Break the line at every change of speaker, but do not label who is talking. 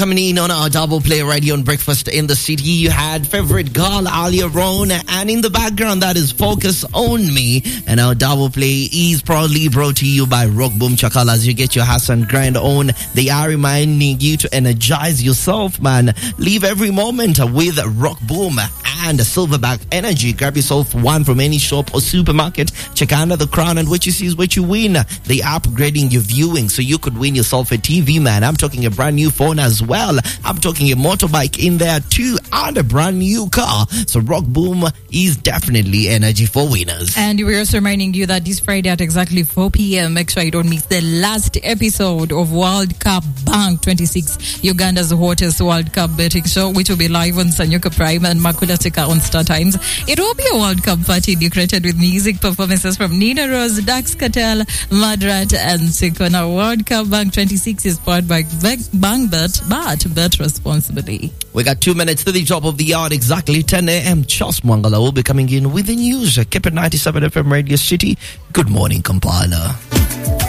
Coming in on our double play radio on Breakfast in the City, you had favorite girl Alia Roan, and in the background that is Focus on Me. And our double play is proudly brought to you by Rock Boom Chakala. As you get your Hassan grind on, they are reminding you to energize yourself, man. Live every moment with Rock Boom and Silverback Energy. Grab yourself one from any shop or supermarket. Check under the crown, and what you see is what you win. They are upgrading your viewing so you could win yourself a TV, man. I'm talking a brand new phone as well. I'm talking a motorbike in there too, and a brand new car. So Rock Boom is definitely energy for winners.
And we're also reminding you that this Friday at exactly 4 p.m, make sure you don't miss the last episode of World Cup Bang 26, Uganda's hottest World Cup betting show, which will be live on Sanyuka Prime and Makula Teka on Star Times. It will be a World Cup party decorated with music performances from Nina Rose, Dax Cartel, Madrat, and Sikona. World Cup Bang 26 is powered by BangBet, but bet responsibly.
We got 2 minutes to the top of the hour, exactly 10 a.m. Charles Mwangala will be coming in with the news. Keep it 97 FM Radio City. Good morning, compiler.